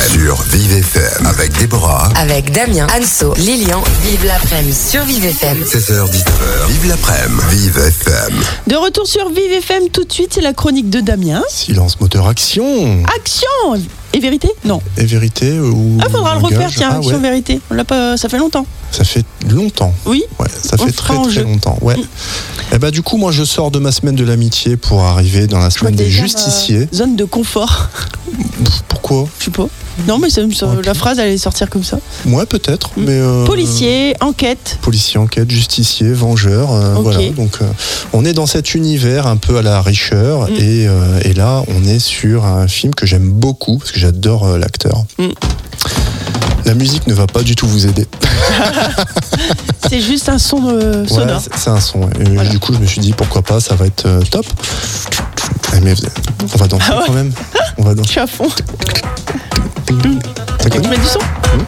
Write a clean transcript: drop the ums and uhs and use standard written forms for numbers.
sur Vive FM avec Déborah. Avec Damien, Anso, Lilian, Vive l'après-midi sur Vive FM. 16h-19h, Vive l'après-midi, Vive FM. De retour sur Vive FM, tout de suite, c'est la chronique de Damien. Silence moteur action. Action et vérité? Non. Et vérité ou faudra le langage. refaire, tiens, action, vérité. On l'a pas, ça fait longtemps. Ça fait longtemps. Oui. Ouais, ça fait très longtemps. Ouais. Et bah du coup, moi je sors de ma semaine de l'amitié pour arriver dans la semaine des justiciers. Zone de confort. Pourquoi? Je sais pas. Non, mais la phrase allait sortir comme ça. Ouais, peut-être. Mais policier, enquête. Policier, enquête, justicier, vengeur. Voilà. Donc, on est dans cet univers un peu à la Richer. Et là, on est sur un film que j'aime beaucoup parce que j'adore l'acteur. La musique ne va pas du tout vous aider. C'est juste un son sonore. Ouais, c'est un son. Ouais. Et voilà. Du coup, je me suis dit pourquoi pas, ça va être top. Mais on va danser quand même. On va danser. Je suis à fond. Tu mets du son?